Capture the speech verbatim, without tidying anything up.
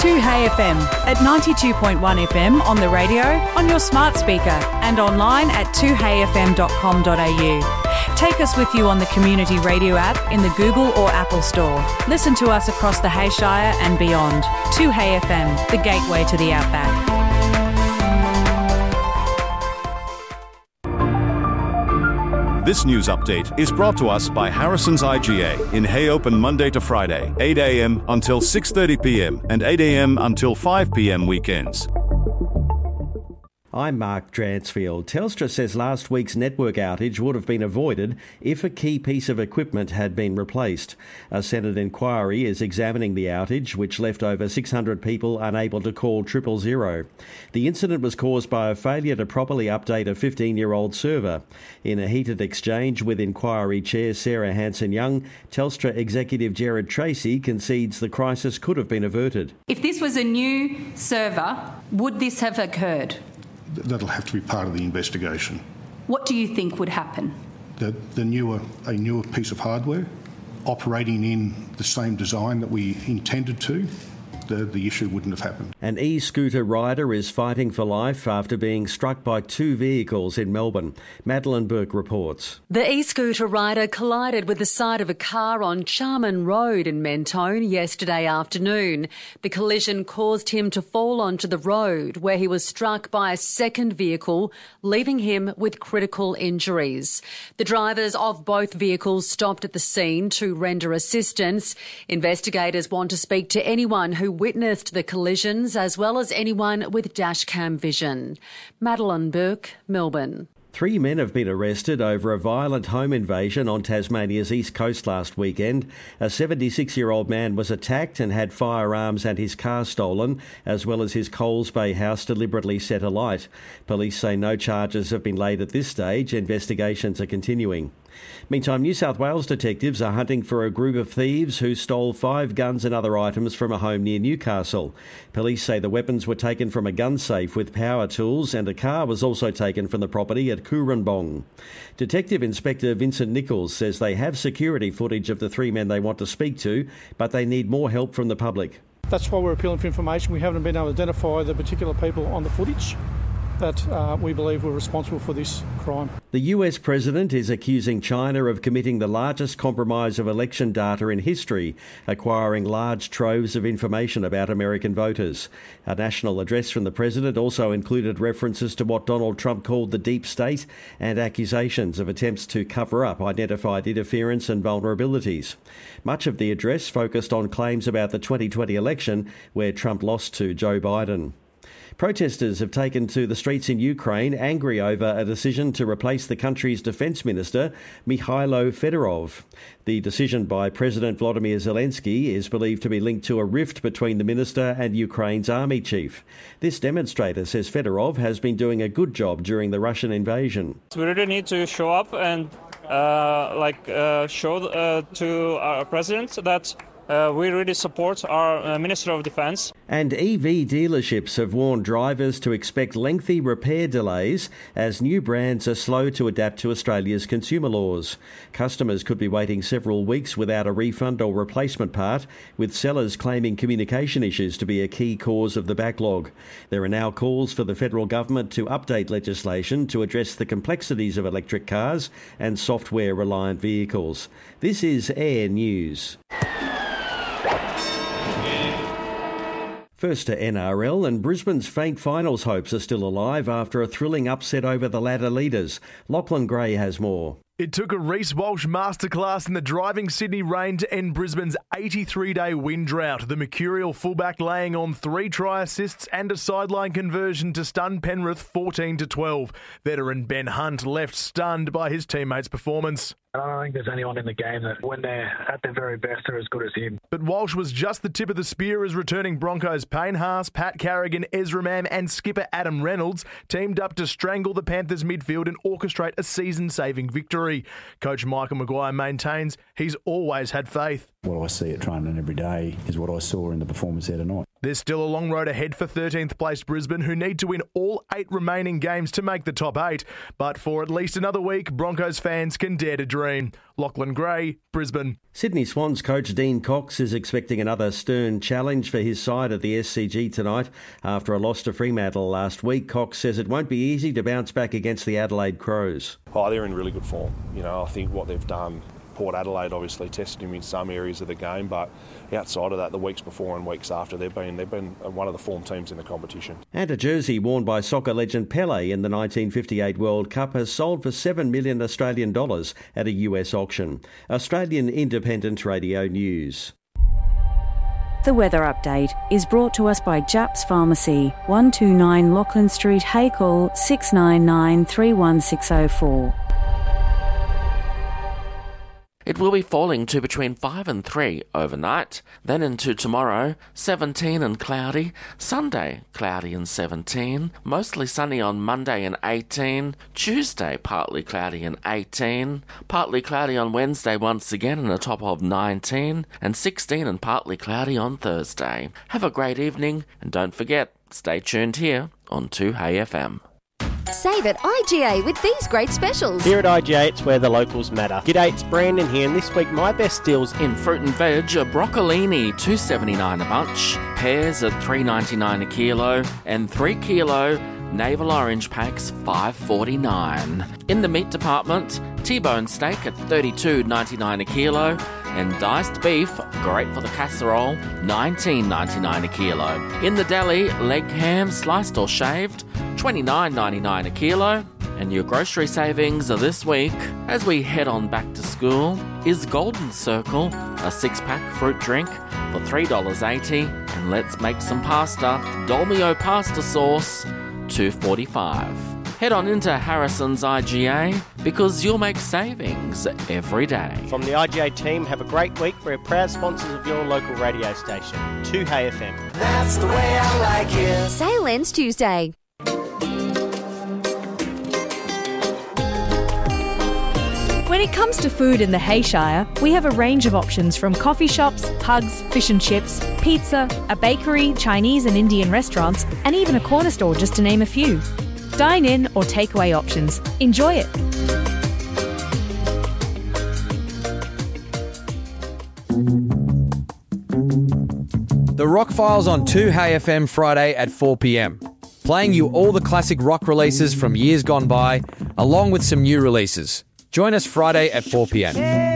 two Hey F M at ninety-two point one F M on the radio, on your smart speaker and online at two hey f m dot com dot a u. Take us with you on the Community Radio app in the Google or Apple Store. Listen to us across the Hayshire and beyond. two Hey F M, the gateway to the outback. This news update is brought to us by Harrison's I G A in Hay Open Monday to Friday, eight a m until six thirty p m and eight a m until five p m weekends. I'm Mark Dransfield. Telstra says last week's network outage would have been avoided if a key piece of equipment had been replaced. A Senate inquiry is examining the outage, which left over six hundred people unable to call triple zero. The incident was caused by a failure to properly update a fifteen-year-old server. In a heated exchange with inquiry chair Sarah Hanson-Young, Telstra executive Gerard Tracy concedes the crisis could have been averted. If this was a new server, would this have occurred? That'll have to be part of the investigation. What do you think would happen? The, the newer, a newer piece of hardware operating in the same design that we intended to, the, the issue wouldn't have happened. An e-scooter rider is fighting for life after being struck by two vehicles in Melbourne. Madeline Burke reports. The e-scooter rider collided with the side of a car on Charman Road in Mentone yesterday afternoon. The collision caused him to fall onto the road, where he was struck by a second vehicle, leaving him with critical injuries. The drivers of both vehicles stopped at the scene to render assistance. Investigators want to speak to anyone who witnessed the collisions, as well as anyone with dashcam vision. Madeline Burke, Melbourne. Three men have been arrested over a violent home invasion on Tasmania's east coast last weekend. A seventy-six-year-old man was attacked and had firearms and his car stolen, as well as his Coles Bay house deliberately set alight. Police say no charges have been laid at this stage. Investigations are continuing. Meantime, New South Wales detectives are hunting for a group of thieves who stole five guns and other items from a home near Newcastle. Police say the weapons were taken from a gun safe with power tools, and a car was also taken from the property at Cooranbong. Detective Inspector Vincent Nichols says they have security footage of the three men they want to speak to, but they need more help from the public. That's why we're appealing for information. We haven't been able to identify the particular people on the footage that uh, we believe were responsible for this crime. The U S president is accusing China of committing the largest compromise of election data in history, acquiring large troves of information about American voters. A national address from the president also included references to what Donald Trump called the deep state and accusations of attempts to cover up identified interference and vulnerabilities. Much of the address focused on claims about the twenty twenty election, where Trump lost to Joe Biden. Protesters have taken to the streets in Ukraine, angry over a decision to replace the country's defence minister, Mikhailo Fedorov. The decision by President Volodymyr Zelensky is believed to be linked to a rift between the minister and Ukraine's army chief. This demonstrator says Fedorov has been doing a good job during the Russian invasion. We really need to show up and uh, like uh, show uh, to our president that Uh, we really support our uh, Minister of Defence. And E V dealerships have warned drivers to expect lengthy repair delays as new brands are slow to adapt to Australia's consumer laws. Customers could be waiting several weeks without a refund or replacement part, with sellers claiming communication issues to be a key cause of the backlog. There are now calls for the federal government to update legislation to address the complexities of electric cars and software-reliant vehicles. This is Air News. First to N R L, and Brisbane's faint finals hopes are still alive after a thrilling upset over the ladder leaders. Lachlan Gray has more. It took a Reece Walsh masterclass in the driving Sydney rain to end Brisbane's eighty-three day win drought. The mercurial fullback laying on three try assists and a sideline conversion to stun Penrith fourteen to twelve. Veteran Ben Hunt left stunned by his teammates' performance. I don't think there's anyone in the game that, when they're at their very best, are as good as him. But Walsh was just the tip of the spear as returning Broncos Payne Haas, Pat Carrigan, Ezra Mam and skipper Adam Reynolds teamed up to strangle the Panthers midfield and orchestrate a season-saving victory. Coach Michael Maguire maintains he's always had faith. What I see at training every day is what I saw in the performance there tonight. There's still a long road ahead for thirteenth placed Brisbane, who need to win all eight remaining games to make the top eight. But for at least another week, Broncos fans can dare to dream. Lachlan Gray, Brisbane. Sydney Swans coach Dean Cox is expecting another stern challenge for his side at the S C G tonight. After a loss to Fremantle last week, Cox says it won't be easy to bounce back against the Adelaide Crows. Oh, they're in really good form. You know, I think what they've done, Port Adelaide obviously tested him in some areas of the game, but outside of that, the weeks before and weeks after, they've been they've been one of the form teams in the competition. And a jersey worn by soccer legend Pelé in the nineteen fifty-eight World Cup has sold for seven million Australian dollars at a U S auction. Australian Independent Radio News. The weather update is brought to us by Japs Pharmacy, one two nine Lachlan Street, Hackle, six nine nine, three one six oh four. It will be falling to between five and three overnight. Then into tomorrow, seventeen and cloudy. Sunday, cloudy and seventeen. Mostly sunny on Monday and eighteen. Tuesday, partly cloudy and eighteen. Partly cloudy on Wednesday once again and a top of nineteen. And sixteen and partly cloudy on Thursday. Have a great evening and don't forget, stay tuned here on two Hey F M. Save at I G A with these great specials. Here at I G A, it's where the locals matter. G'day, it's Brandon here, and this week my best deals in fruit and veg: a broccolini two dollars seventy-nine a bunch, pears at three dollars ninety-nine a kilo, and three kilo navel orange packs five dollars forty-nine. In the meat department, T-bone steak at thirty-two dollars ninety-nine a kilo, and diced beef, great for the casserole, nineteen dollars ninety-nine a kilo. In the deli, leg ham sliced or shaved, twenty-nine dollars ninety-nine a kilo. And your grocery savings are this week, as we head on back to school, is Golden Circle, a six-pack fruit drink for three dollars eighty, and let's make some pasta, Dolmio pasta sauce, two dollars forty-five. Head on into Harrison's I G A, because you'll make savings every day. From the I G A team, have a great week. We're proud sponsors of your local radio station, two Hey F M. That's the way I like it. Sale ends Tuesday. When it comes to food in the Hayshire, we have a range of options from coffee shops, pugs, fish and chips, pizza, a bakery, Chinese and Indian restaurants, and even a corner store, just to name a few. Dine in or takeaway options. Enjoy it. The Rock Files on two Hey F M Friday at four p m. Playing you all the classic rock releases from years gone by, along with some new releases. Join us Friday at four p m.